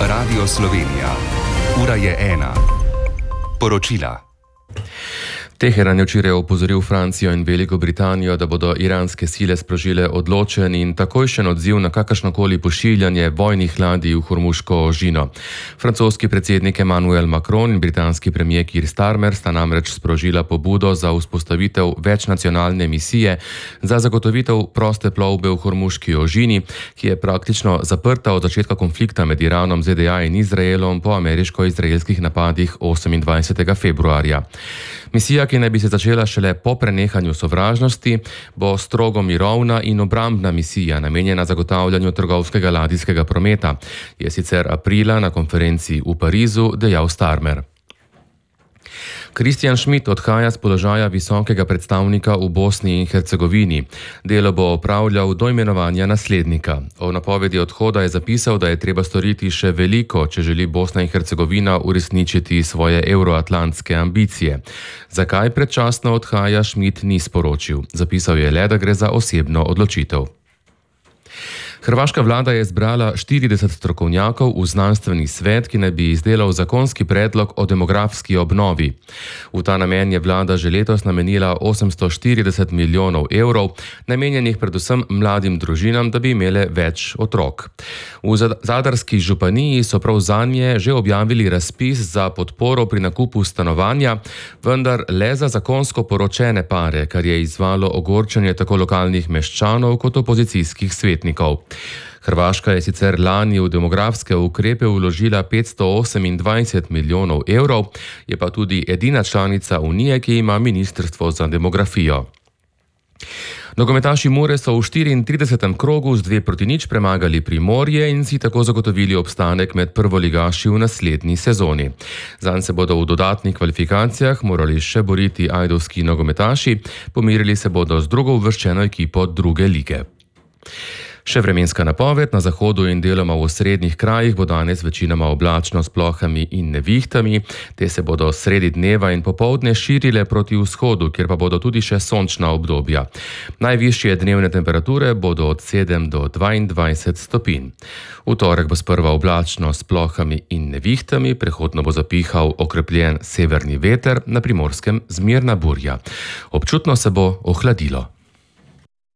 Radio Slovenija. Ura je 1. Poročila. Teheran je včeraj opozoril Francijo in Veliko Britanijo, da bodo iranske sile sprožile odločen in takojšen odziv na kakršnokoli pošiljanje vojnih ladij v Hormuško ožino. Francoski predsednik Emmanuel Macron in britanski premier Keir Starmer sta namreč sprožila pobudo za vzpostavitev večnacionalne misije za zagotovitev proste plovbe v Hormuški ožini, ki je praktično zaprta od začetka konflikta med Iranom, ZDA in Izraelom po ameriško-izraelskih napadih 28. februarja. Misija, ki naj bi se začela šele po prenehanju sovražnosti, bo strogo mirovna in obrambna misija, namenjena zagotavljanju trgovskega ladijskega prometa, je sicer aprila na konferenci v Parizu dejal Starmer. Christian Schmidt odhaja z položaja visokega predstavnika v Bosni in Hercegovini. Delo bo opravljal do imenovanja naslednika. O napovedi odhoda je zapisal, da je treba storiti še veliko, če želi Bosna in Hercegovina uresničiti svoje euroatlantske ambicije. Zakaj predčasno odhaja, Schmidt ni sporočil. Zapisal je le, da gre za osebno odločitev. Hrvaška vlada je zbrala 40 strokovnjakov v znanstveni svet, ki naj bi izdelal zakonski predlog o demografski obnovi. V ta namen je vlada že letos namenila 840 milijonov evrov, namenjenih predvsem mladim družinam, da bi imele več otrok. V Zadarski županiji so prav zanje že objavili razpis za podporo pri nakupu stanovanja, vendar le za zakonsko poročene pare, kar je izzvalo ogorčenje tako lokalnih meščanov kot opozicijskih svetnikov. Hrvaška je sicer lani v demografske ukrepe vložila 528 milijonov evrov, je pa tudi edina članica Unije, ki ima ministrstvo za demografijo. Nogometaši Mure so v 34. krogu z 2-0 premagali Primorje in si tako zagotovili obstanek med prvoligaši v naslednji sezoni. Zanj se bodo v dodatnih kvalifikacijah morali še boriti ajdovski nogometaši, pomirili se bodo z drugo uvrščeno ekipo druge lige. Še vremenska napoved: na zahodu in deloma v osrednjih krajih bo danes večinoma oblačno s plohami in nevihtami. Te se bodo sredi dneva in popoldne širile proti vzhodu, kjer pa bodo tudi še sončna obdobja. Najvišje dnevne temperature bodo od 7 do 22 stopinj. V torek bo sprva oblačno s plohami in nevihtami, prehodno bo zapihal okrepljen severni veter, na Primorskem zmerna burja. Občutno se bo ohladilo.